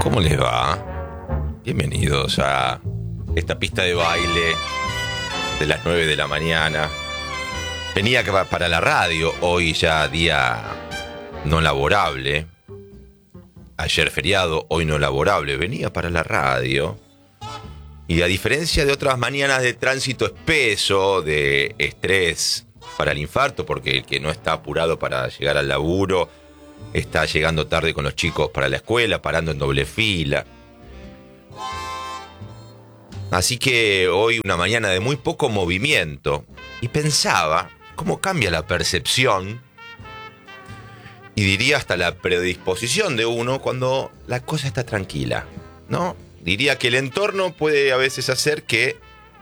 ¿Cómo les va? Bienvenidos a esta pista de baile de las 9 de la mañana. Venía para la radio, hoy ya día no laborable. Ayer feriado, hoy no laborable. Venía para la radio. Y a diferencia de otras mañanas de tránsito espeso, de estrés para el infarto, porque el que no está apurado para llegar al laburo está llegando tarde con los chicos para la escuela, parando en doble fila. Así que hoy una mañana de muy poco movimiento. Y pensaba cómo cambia la percepción, y diría hasta la predisposición de uno cuando la cosa está tranquila, ¿no? Diría que el entorno puede a veces hacer que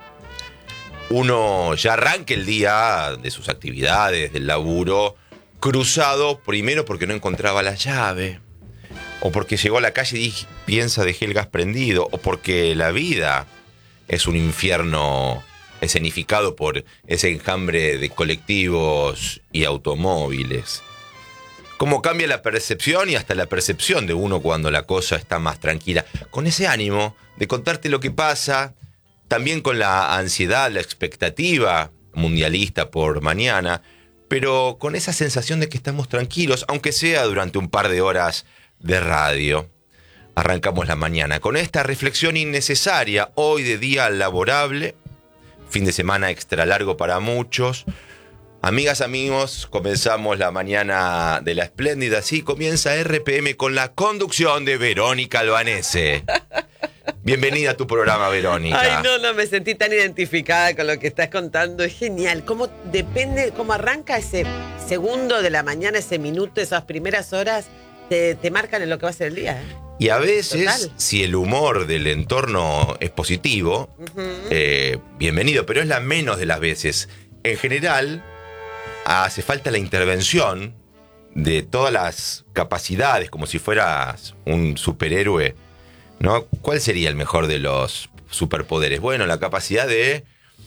uno ya arranque el día de sus actividades, del laburo, cruzado primero porque no encontraba la llave, o porque llegó a la calle y piensa dejé el gas prendido, o porque la vida es un infierno escenificado por ese enjambre de colectivos y automóviles. Cómo cambia la percepción y hasta la percepción de uno cuando la cosa está más tranquila. Con ese ánimo de contarte lo que pasa, también con la ansiedad, la expectativa mundialista por mañana, pero con esa sensación de que estamos tranquilos, aunque sea durante un par de horas de radio. Arrancamos la mañana con esta reflexión innecesaria, hoy de día laborable, fin de semana extra largo para muchos. Amigas, amigos, comenzamos la mañana de la espléndida. Así comienza RPM con la conducción de Verónica Albanese. Bienvenida a tu programa, Verónica. Ay, no, me sentí tan identificada con lo que estás contando. Es genial. Cómo depende, cómo arranca ese segundo de la mañana, ese minuto, esas primeras horas, te marcan en lo que va a ser el día, ¿eh? Y a veces, Total. si el humor del entorno es positivo, bienvenido, pero es la menos de las veces. En general, hace falta la intervención de todas las capacidades, como si fueras un superhéroe, ¿no? ¿Cuál sería el mejor de los superpoderes? Bueno, la capacidad de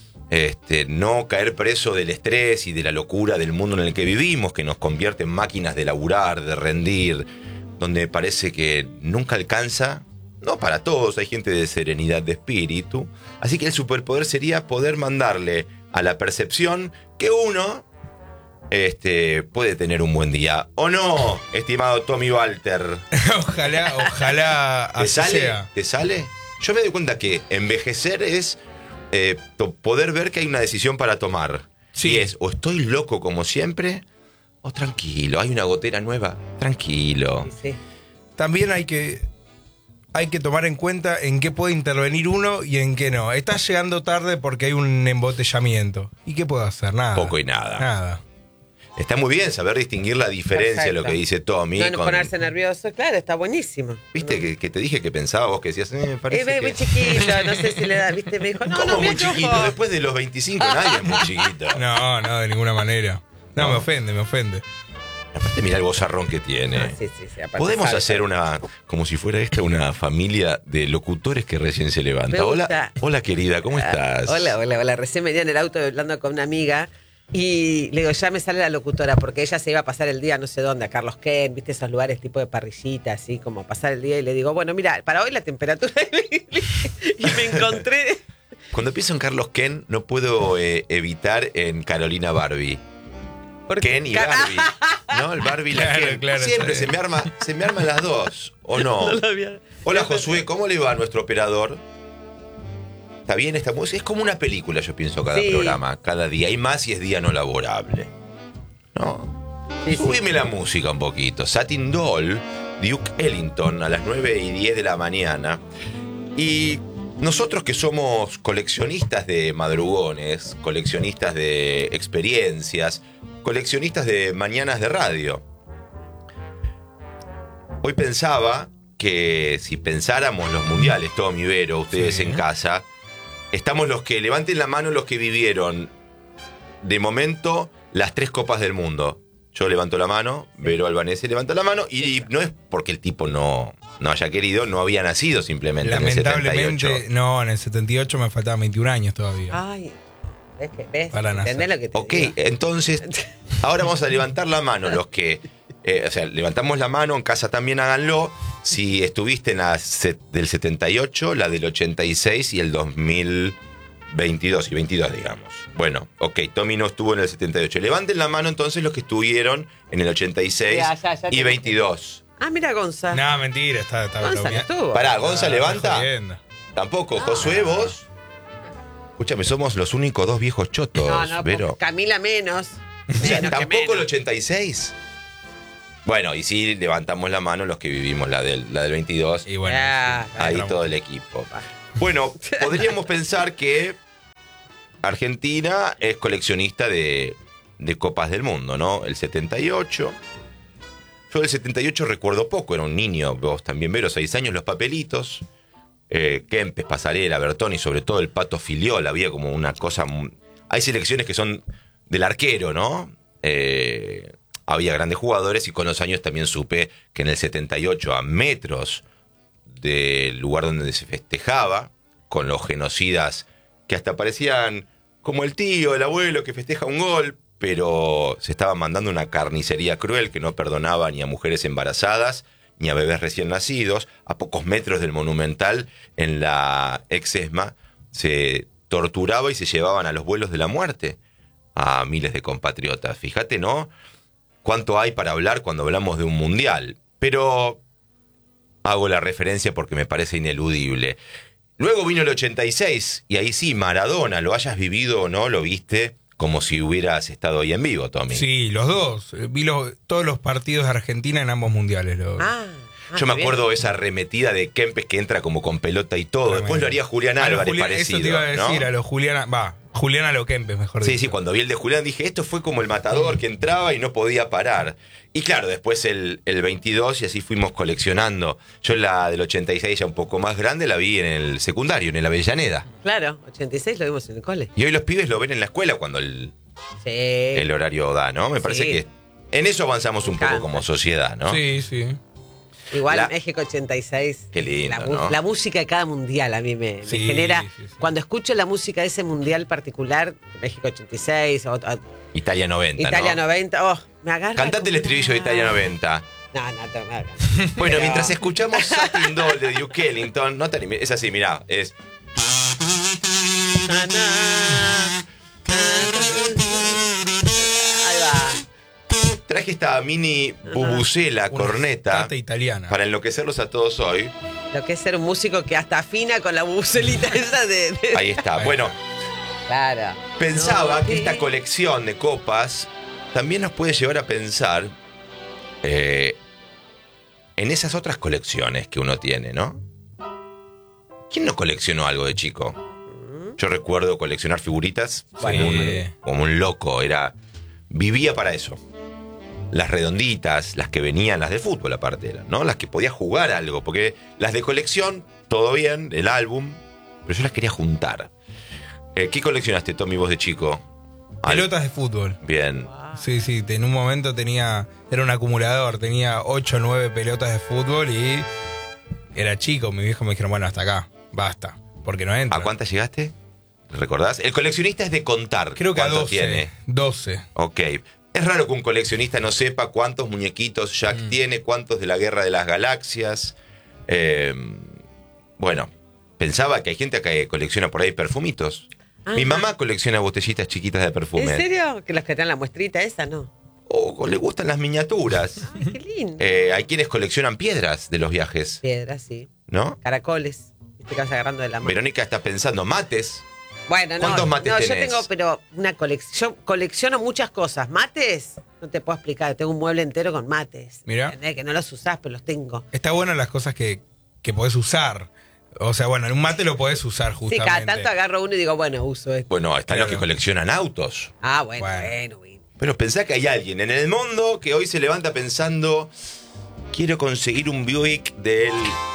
no caer preso del estrés y de la locura del mundo en el que vivimos, que nos convierte en máquinas de laburar, de rendir, donde parece que nunca alcanza. No para todos, hay gente de serenidad de espíritu. Así que el superpoder sería poder mandarle a la percepción que uno puede tener un buen día. ¿O no, estimado Tommy Walter? Ojalá así sea. ¿Te sale? Yo me doy cuenta que envejecer es poder ver que hay una decisión para tomar. Sí. Y es, o estoy loco como siempre, o tranquilo, hay una gotera nueva, tranquilo. Sí. También hay que tomar en cuenta en qué puede intervenir uno y en qué no. Estás llegando tarde porque hay un embotellamiento. ¿Y qué puedo hacer? Nada. Poco y nada. Nada. Está muy bien saber distinguir la diferencia de lo que dice Tommy. No ponerse nervioso, claro, está buenísimo. ¿Viste que te dije que pensaba vos que decías, me parece que... muy chiquito, no sé si le da, ¿viste? Me dijo, ¿Cómo muy chiquito? Después de los 25 nadie es muy chiquito. No, de ninguna manera. No, me ofende. Aparte mirá el vozarrón que tiene. Sí, Podemos hacer como si fuera esta una familia de locutores que recién se levanta. Hola querida, ¿cómo estás? Hola. Recién venía en el auto hablando con una amiga y le digo, ya me sale la locutora porque ella se iba a pasar el día no sé dónde, a Carlos Ken, viste esos lugares tipo de parrillita, así como pasar el día, y le digo, bueno, mira, para hoy la temperatura y me encontré... Cuando pienso en Carlos Ken no puedo evitar en Carolina Barbie. Ken y Barbie. ¿No? El Barbie y la Ken. Claro, siempre sí. se me arman las dos, ¿o no? Hola Josué, ¿cómo le va a nuestro operador? ¿Está bien esta música? Es como una película, yo pienso, cada programa, cada día. Y más si es día no laborable. ¿No? Sí. Subime la música un poquito. Satin Doll, Duke Ellington, a las 9:10 de la mañana. Y nosotros que somos coleccionistas de madrugones, coleccionistas de experiencias, coleccionistas de mañanas de radio. Hoy pensaba que si pensáramos los mundiales, Tommy, Vero, ustedes en casa, estamos los que, levanten la mano los que vivieron de momento las 3 copas del mundo. Yo levanto la mano, Vero Albanese levanta la mano, y no es porque el tipo no haya querido, no había nacido simplemente. Lamentablemente, en el 78. no, en el 78 me faltaban 21 años todavía. Ay, ¿ves? Para nacer. ¿Entendés lo que te Ok, digo? entonces, ahora vamos a levantar la mano los que O sea, levantamos la mano, en casa también háganlo. Si estuviste en la del 78, la del 86 y el 2022 y 22, digamos. Bueno, ok, Tommy no estuvo en el 78. Levanten la mano entonces los que estuvieron en el 86 Ya y 22. Ah, mira, Gonza. No, mentira, está Gonza no bromeando. estuvo. Pará, Gonza levanta. Jodiendo. Tampoco. Josué, vos. Escúchame, somos los únicos dos viejos chotos, No, Vero. Camila menos. O sea, Menos que tampoco el menos. 86. Bueno, y sí levantamos la mano los que vivimos la del 22. Y bueno, Ya, sí, Ahí entramos. todo el equipo. Bueno, podríamos pensar que Argentina es coleccionista de copas del mundo, ¿no? El 78. Yo del 78 recuerdo poco, era un niño, vos también, Vero, 6 años, los papelitos. Kempes, Pasarela, Bertoni, sobre todo el Pato Filiol, había como una cosa... Hay selecciones que son del arquero, ¿no? Había grandes jugadores y con los años también supe que en el 78, a metros del lugar donde se festejaba, con los genocidas que hasta parecían como el tío, el abuelo que festeja un gol, pero se estaba mandando una carnicería cruel que no perdonaba ni a mujeres embarazadas ni a bebés recién nacidos. A pocos metros del Monumental, en la ex ESMA, se torturaba y se llevaban a los vuelos de la muerte a miles de compatriotas. Fíjate, ¿no? Cuánto hay para hablar cuando hablamos de un mundial. Pero hago la referencia porque me parece ineludible. Luego vino el 86 y ahí sí, Maradona, lo hayas vivido o no, lo viste como si hubieras estado ahí en vivo, Tommy. Sí, los dos. Vi todos los partidos de Argentina en ambos mundiales. Yo me qué acuerdo bien. esa arremetida de Kempes que entra como con pelota y todo. Tremendo. Después lo haría Julián A los Álvarez Julián- parecido. Eso te iba a decir, ¿no? a los Julián a lo Kempes, mejor Sí, dicho. sí, cuando vi el de Julián dije, esto fue como el matador que entraba y no podía parar. Y claro, después el 22 y así fuimos coleccionando. Yo la del 86 ya un poco más grande la vi en el secundario, en el Avellaneda. Claro, 86 lo vimos en el cole. Y hoy los pibes lo ven en la escuela cuando el Sí. horario da, ¿no? Me parece Sí. que en eso avanzamos un poco encanta. como sociedad, ¿no? Sí, sí. Igual La- México 86. Qué lindo, la, ¿no? la música de cada mundial a mí me Sí, genera. sí, sí. Cuando escucho la música de ese mundial particular, México 86, Italia 90, Italia ¿no? 90, oh, me agarra. Cantate el como estribillo de una- Italia 90. No, te me hagas. Bueno, Pero- mientras escuchamos Satin Doll de Duke Ellington, no te animes, es así, mirá, es... Ahí va. Traje esta mini bubucela, Una corneta, tata italiana. para enloquecerlos a todos hoy. Lo que es ser un músico que hasta afina con la bucelita esa de. Ahí está. Bueno, Claro. pensaba No, que sí. esta colección de copas también nos puede llevar a pensar en esas otras colecciones que uno tiene, ¿no? ¿Quién no coleccionó algo de chico? Yo recuerdo coleccionar figuritas como un loco. Vivía para eso. Las redonditas, las que venían, las de fútbol aparte eran, ¿no? Las que podía jugar algo, porque las de colección, todo bien, el álbum, pero yo las quería juntar. ¿Qué coleccionaste, Tommy, vos de chico? Pelotas de fútbol. Bien. Sí, sí, en un momento era un acumulador, tenía 8 o 9 pelotas de fútbol y era chico, mi viejo me dijeron, bueno, hasta acá, basta, porque no entra. ¿A cuántas llegaste? ¿Recordás? El coleccionista es de contar. Creo que a cuánto 12. tiene. 12. Ok. Es raro que un coleccionista no sepa cuántos muñequitos Jack tiene, cuántos de la Guerra de las Galaxias. Bueno, pensaba que hay gente que colecciona por ahí perfumitos. Ajá. Mi mamá colecciona botellitas chiquitas de perfume. ¿En serio? ¿Que los que te dan la muestrita esa, no? O le gustan las miniaturas. Ay, qué lindo. Hay quienes coleccionan piedras de los viajes, Piedras, sí. ¿no? Caracoles. Viste que vas agarrando de la mano. Verónica está pensando, mates. Bueno, no. ¿Cuántos mates no, yo tenés? tengo, pero una colección. Yo colecciono muchas cosas. ¿Mates? No te puedo explicar. Tengo un mueble entero con mates. Mirá. ¿Entendés? Que no los usás, pero los tengo. Está bueno las cosas que podés usar. O sea, bueno, en un mate lo podés usar Sí, justamente. cada tanto agarro uno y digo, bueno, uso esto. Bueno, están los que Claro. coleccionan autos. Ah, bueno. Bueno. Pero pensá que hay alguien en el mundo que hoy se levanta pensando, quiero conseguir un Buick del...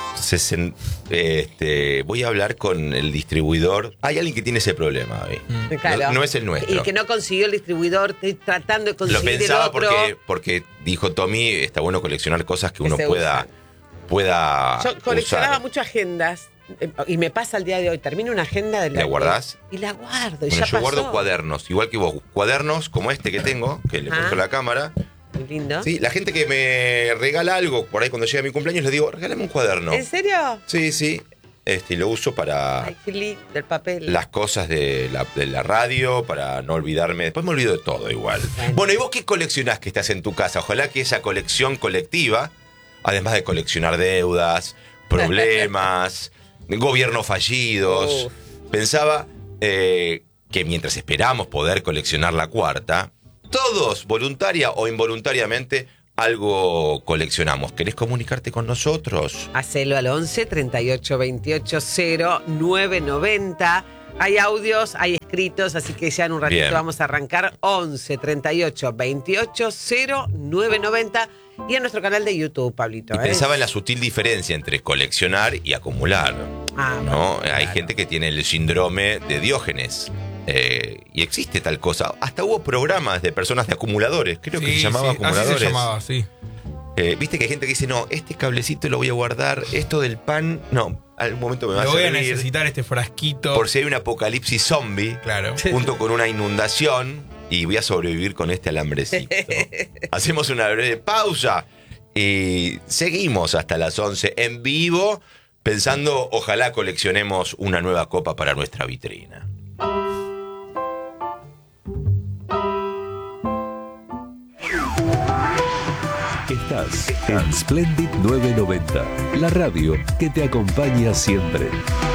voy a hablar con el distribuidor. Hay alguien que tiene ese problema hoy. Claro. No es el nuestro. Y que no consiguió el distribuidor, estoy tratando de Lo conseguir el pensaba otro. porque dijo Tommy, está bueno coleccionar cosas que Que uno se pueda Yo coleccionaba usar. muchas agendas y me pasa el día de hoy. Termino una agenda de ¿La guardás? Y la guardo. Y Bueno, ya yo pasó. guardo cuadernos, igual que vos. Cuadernos como este que tengo, que le Ah. muestro la cámara. Lindo. Sí, la gente que me regala algo, por ahí cuando llega mi cumpleaños, les digo, regálame un cuaderno. ¿En serio? Sí, sí. Lo uso para Ay, qué lindo, del papel. las cosas de la radio, para no olvidarme. Después me olvido de todo igual. Bueno, ¿y vos qué coleccionás que estás en tu casa? Ojalá que esa colección colectiva, además de coleccionar deudas, problemas, gobiernos fallidos, pensaba que mientras esperamos poder coleccionar la cuarta, todos, voluntaria o involuntariamente, algo coleccionamos. ¿Querés comunicarte con nosotros? Hacelo al 11 38 28 0990. Hay audios, hay escritos, así que ya en un ratito vamos a arrancar. 11 38 28 0990. Y en nuestro canal de YouTube, Pablito. Y pensaba en la sutil diferencia entre coleccionar y acumular. ¿no? Claro. Hay gente que tiene el síndrome de Diógenes. Y existe tal cosa. Hasta hubo programas de personas de acumuladores. Creo que se llamaba acumuladores. Así se llamaba, sí. Viste que hay gente que dice, no, este cablecito lo voy a guardar, esto del pan, no, algún momento me va a servir. Voy a necesitar este frasquito. Por si hay un apocalipsis zombie, claro, junto con una inundación, y voy a sobrevivir con este alambrecito. Hacemos una breve pausa y seguimos hasta las 11 en vivo, pensando, ojalá coleccionemos una nueva copa para nuestra vitrina. Estás en Splendid 990, la radio que te acompaña siempre.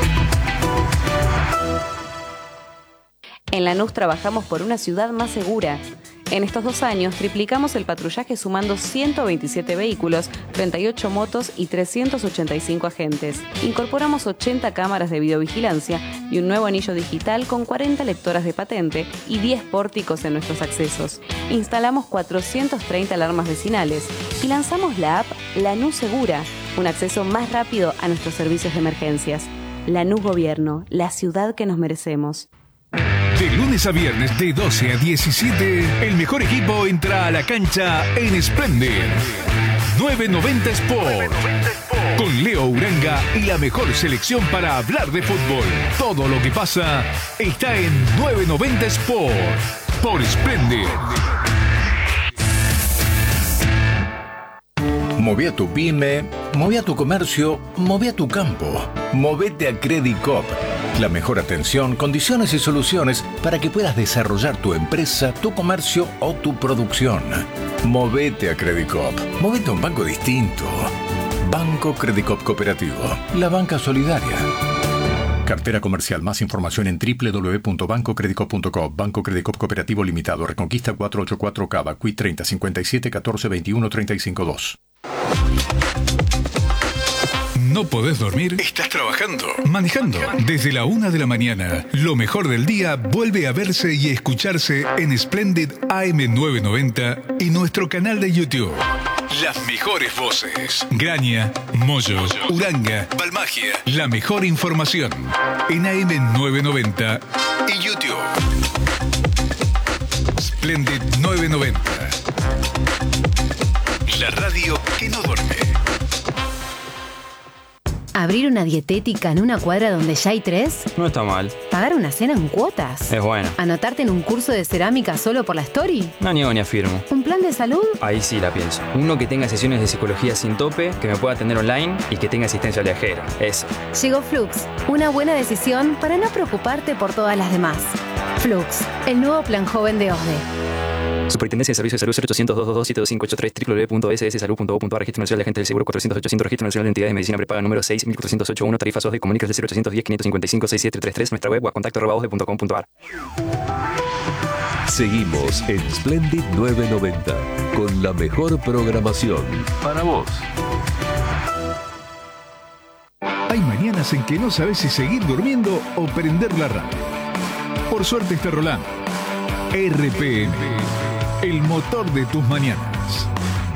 En Lanús trabajamos por una ciudad más segura. En estos 2 años triplicamos el patrullaje sumando 127 vehículos, 38 motos y 385 agentes. Incorporamos 80 cámaras de videovigilancia y un nuevo anillo digital con 40 lectoras de patente y 10 pórticos en nuestros accesos. Instalamos 430 alarmas vecinales y lanzamos la app Lanús Segura, un acceso más rápido a nuestros servicios de emergencias. Lanús Gobierno, la ciudad que nos merecemos. De lunes a viernes de 12 a 17, el mejor equipo entra a la cancha en Splendid 990 Sport. Con Leo Uranga y la mejor selección para hablar de fútbol. Todo lo que pasa está en 990 Sport por Splendid. Moví a tu pyme, moví a tu comercio, moví a tu campo. Movete a Credit Coop. La mejor atención, condiciones y soluciones para que puedas desarrollar tu empresa, tu comercio o tu producción. Movete a Credit Coop. Movete a un banco distinto. Banco Credit Coop Cooperativo. La banca solidaria. Cartera comercial. Más información en www.bancocreditcoop.com. Banco Credit Coop Cooperativo Limitado. Reconquista 484 Cava. Qui 30 57 14 21 35 2. ¿No podés dormir? ¿Estás trabajando? ¿Manejando? Desde la 1 de la mañana, lo mejor del día vuelve a verse y escucharse en Splendid AM990 y nuestro canal de YouTube. Las mejores voces. Graña, Moyo, Uranga, Balmagia. La mejor información en AM990 y YouTube. Splendid 990. La radio que no duerme. ¿Abrir una dietética en una cuadra donde ya hay 3? No está mal. ¿Pagar una cena en cuotas? Es bueno. ¿Anotarte en un curso de cerámica solo por la story? No niego ni afirmo. ¿Un plan de salud? Ahí sí la pienso. Uno que tenga sesiones de psicología sin tope, que me pueda atender online y que tenga asistencia viajera. Eso. Llegó Flux, una buena decisión para no preocuparte por todas las demás. Flux, el nuevo plan joven de OSDE. Superintendencia de Servicios de Salud 0800-222-7583 www.sssalud.gov.ar. Registro Nacional de Agentes del Seguro 400-800. Registro Nacional de Entidades de Medicina Prepaga número 6.408.1. Tarifas OSDE. Comunicas del 0810-555-6733. Nuestra web @contacto@osde.com.ar. Seguimos en Splendid 990 con la mejor programación para vos. Hay mañanas en que no sabes si seguir durmiendo o prender la radio. Por suerte está rolando. RPM, el motor de tus mañanas.